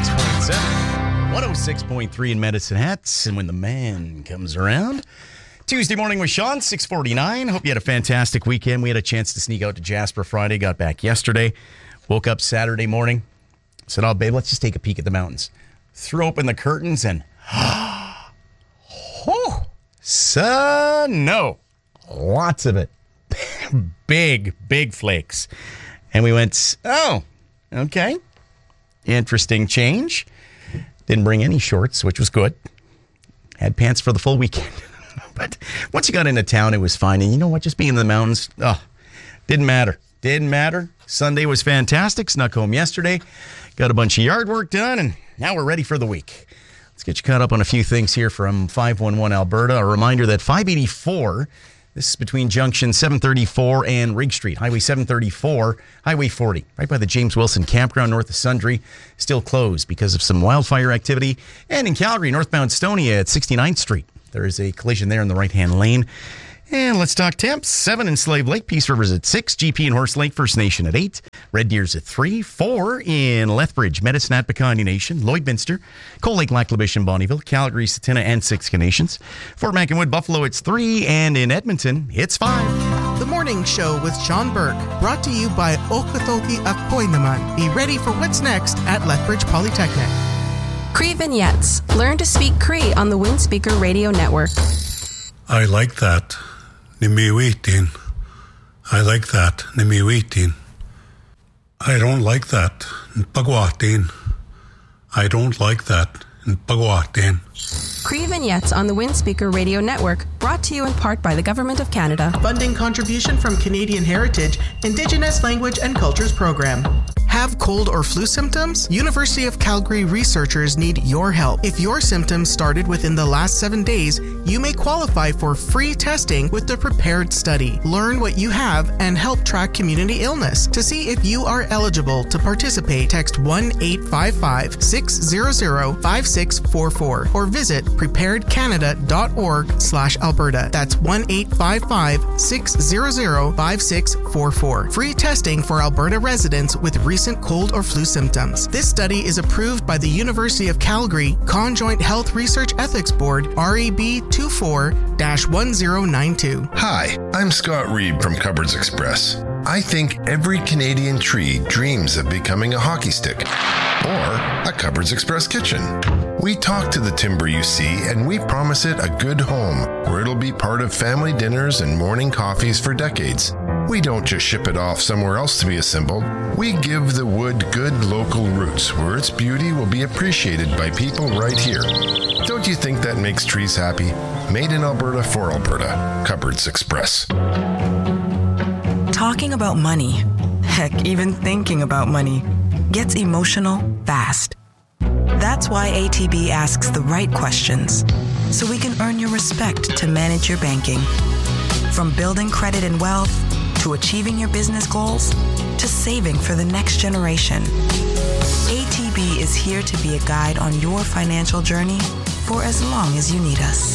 106.7, 106.3 in Medicine Hats. And when the man comes around, Tuesday morning with Sean, 6:49. Hope you had a fantastic weekend. We had a chance to sneak out to Jasper Friday, got back yesterday, woke up Saturday morning, said, oh, babe, let's just take a peek at the mountains. Threw open the curtains and, snow. Lots of it. Big flakes. And we went, oh, okay. Interesting change. Didn't bring any shorts, which was good. Had pants for the full weekend. But once you got into town, it was fine. And you know what? Just being in the mountains, didn't matter. Sunday was fantastic. Snuck home yesterday. Got a bunch of yard work done, and now we're ready for the week. Let's get you caught up on a few things here from 511 Alberta. A reminder that 584, this is between junction 734 and Rigg Street, Highway 734, Highway 40, right by the James Wilson Campground north of Sundre, still closed because of some wildfire activity. And in Calgary, northbound Stonia at 69th Street. There is a collision there in the right-hand lane. And let's talk temps. 7 in Slave Lake, Peace River's at 6, GP in Horse Lake, First Nation at 8, Red Deer's at 3, 4 in Lethbridge, Medicine Hat, Picondi Nation, Lloydminster, Cold Lake, Lac La Biche, and Bonneville, Calgary, Satina, and Six Nations. Fort Mac and Wood, Buffalo, it's 3, and in Edmonton, it's 5. The Morning Show with Sean Burke, brought to you by Okotogi Akoy Naman. Be ready for what's next at Lethbridge Polytechnic. Cree Vignettes. Learn to speak Cree on the Windspeaker Radio Network. I like that. Nimiwitin. I like that. Nimiwitin. I don't like that. Pagwatin. I don't like that. Pagwatin. Cree Vignettes on the Windspeaker Radio Network, brought to you in part by the Government of Canada. Funding contribution from Canadian Heritage, Indigenous Language and Cultures Program. Have cold or flu symptoms? University of Calgary researchers need your help. If your symptoms started within the last 7 days, you may qualify for free testing with the Prepared Study. Learn what you have and help track community illness. To see if you are eligible to participate, text 1-855-600-5644 or visit preparedcanada.org/Alberta. That's 1-855-600-5644. Free testing for Alberta residents with recent cold or flu symptoms. This study is approved by the University of Calgary Conjoint Health Research Ethics Board, REB 24-1092. Hi, I'm Scott Reed from Cupboards Express. I think every Canadian tree dreams of becoming a hockey stick or a Cupboards Express kitchen. We talk to the timber you see, and we promise it a good home where it'll be part of family dinners and morning coffees for decades. We don't just ship it off somewhere else to be assembled. We give the wood good local roots where its beauty will be appreciated by people right here. Don't you think that makes trees happy? Made in Alberta for Alberta. Cupboards Express. Talking about money, heck, even thinking about money, gets emotional fast. That's why ATB asks the right questions, so we can earn your respect to manage your banking. From building credit and wealth, to achieving your business goals, to saving for the next generation. ATB is here to be a guide on your financial journey for as long as you need us.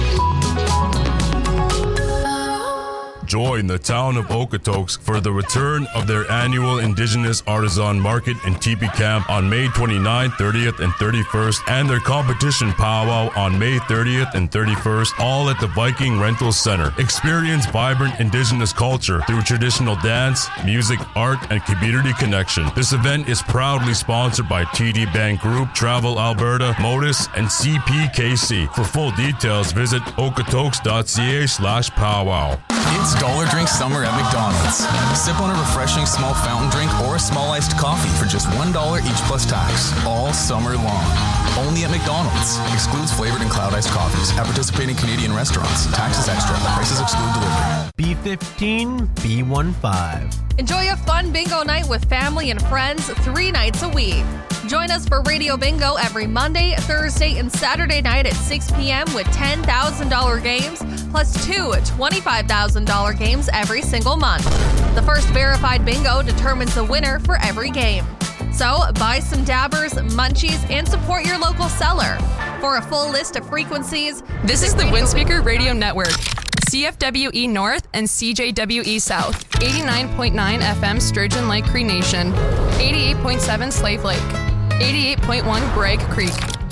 Join the town of Okotoks for the return of their annual Indigenous Artisan Market and Teepee Camp on May 29th, 30th, and 31st, and their competition powwow on May 30th and 31st, all at the Viking Rental Center. Experience vibrant Indigenous culture through traditional dance, music, art, and community connection. This event is proudly sponsored by TD Bank Group, Travel Alberta, Modus, and CPKC. For full details, visit okotoks.ca/powwow. It's Dollar Drink Summer at McDonald's. Sip on a refreshing small fountain drink or a small iced coffee for just $1 each plus tax, all summer long. Only at McDonald's. Excludes flavored and cloud iced coffees at participating Canadian restaurants. Taxes extra. Prices exclude delivery. B15, B15. Enjoy a fun bingo night with family and friends 3 nights a week. Join us for Radio Bingo every Monday, Thursday, and Saturday night at 6 p.m. with $10,000 games, plus 2 $25,000 games every single month. The first verified bingo determines the winner for every game. So buy some dabbers, munchies, and support your local seller. For a full list of frequencies, this is the Windspeaker Radio Network. CFWE North and CJWE South. 89.9 FM Sturgeon Lake Cree Nation. 88.7 Slave Lake. 88.1 Bragg Creek.